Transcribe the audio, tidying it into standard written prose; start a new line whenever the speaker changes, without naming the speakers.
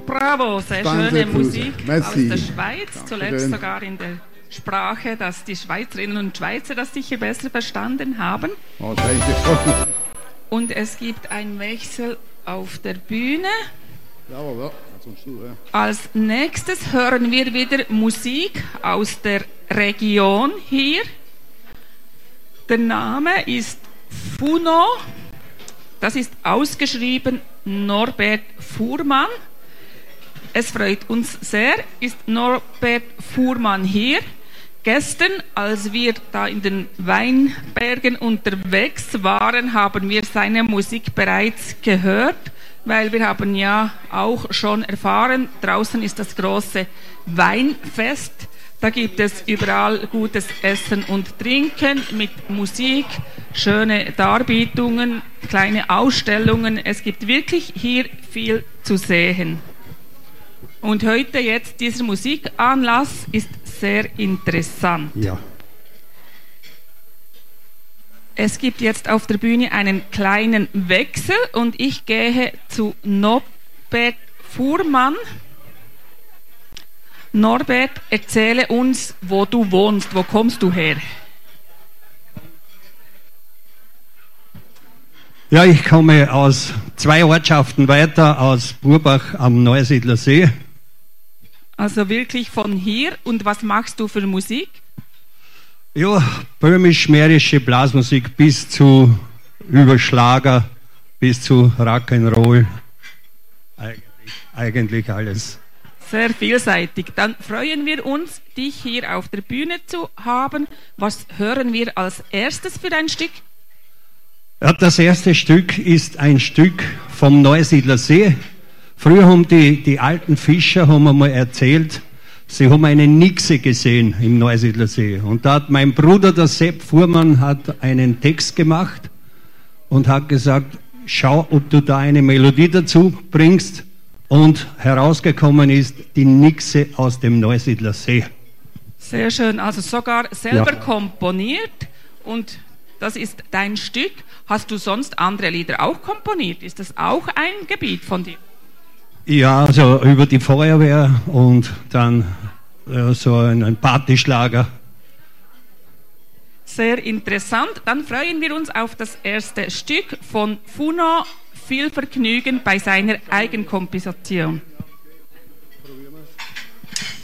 Bravo, sehr schöne Musik aus der Schweiz,
Danke
zuletzt
schön.
sogar in der Sprache, dass die Schweizerinnen und Schweizer das sicher besser verstanden haben.
Oh, danke schon.
Und es gibt einen Wechsel auf der Bühne.
Jawohl, ja. Sonst du, ja.
Als nächstes hören wir wieder Musik aus der Region hier. Der Name ist Funo. Das ist ausgeschrieben Norbert Fuhrmann. Es freut uns sehr, ist Norbert Fuhrmann hier. Gestern, als wir da in den Weinbergen unterwegs waren, haben wir seine Musik bereits gehört, weil wir haben ja auch schon erfahren, draußen ist das große Weinfest. Da gibt es überall gutes Essen und Trinken mit Musik, schöne Darbietungen, kleine Ausstellungen. Es gibt wirklich hier viel zu sehen. Und heute jetzt dieser Musikanlass ist sehr interessant.
Ja.
Es gibt jetzt auf der Bühne einen kleinen Wechsel und ich gehe zu Norbert Fuhrmann. Norbert, erzähle uns, wo du wohnst. Wo kommst du her?
Ja, ich komme aus 2 Ortschaften weiter, aus Burbach am Neusiedler See.
Also wirklich von hier. Und was machst du für Musik?
Ja, böhmisch-mährische Blasmusik bis zu Überschlager, bis zu Rock'n'Roll. Eigentlich alles.
Sehr vielseitig. Dann freuen wir uns, dich hier auf der Bühne zu haben. Was hören wir als erstes für ein Stück?
Ja, das erste Stück ist ein Stück vom Neusiedler See. Früher haben die alten Fischer haben einmal erzählt, sie haben eine Nixe gesehen im Neusiedler See. Und da hat mein Bruder, der Sepp Fuhrmann, hat einen Text gemacht und hat gesagt, schau, ob du da eine Melodie dazu bringst. Und herausgekommen ist die Nixe aus dem Neusiedler See.
Sehr schön, also sogar selber
Ja.
komponiert und das ist dein Stück. Hast du sonst andere Lieder auch komponiert? Ist das auch ein Gebiet von dir?
Ja, also über die Feuerwehr und dann so ein Partyschlager.
Sehr interessant. Dann freuen wir uns auf das erste Stück von Funo. Viel Vergnügen bei seiner Eigenkomposition.